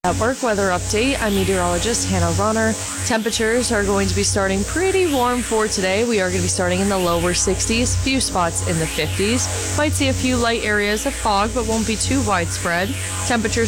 Network weather update. I'm meteorologist Hannah Ronner. Temperatures are going to be starting pretty warm for today. We are going to be starting in the lower 60s, few spots in the 50s. Might see a few light areas of fog, but won't be too widespread. Temperatures